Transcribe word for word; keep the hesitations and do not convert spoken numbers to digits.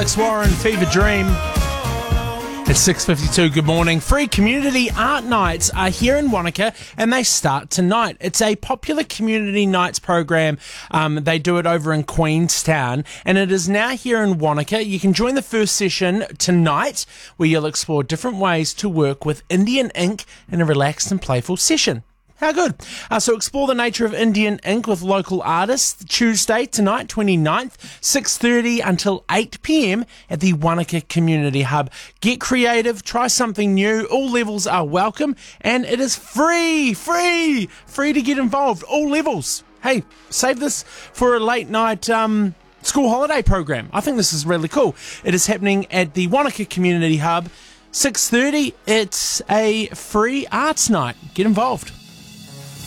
Alex Warren, Fever Dream. It's six fifty-two, good morning. Free community art nights are here in Wanaka and they start tonight. It's a popular community nights program. Um, they do it over in Queenstown and it is now here in Wanaka. You can join the first session tonight where you'll explore different ways to work with Indian ink in a relaxed and playful session. How good. Uh, so explore the nature of Indian ink with local artists Tuesday tonight, twenty-ninth, six thirty until eight p.m. at the Wanaka Community Hub. Get creative, try something new. All levels are welcome and it is free, free, free to get involved. All levels. Hey, save this for a late night um, school holiday program. I think this is really cool. It is happening at the Wanaka Community Hub, six thirty. It's a free arts night. Get involved.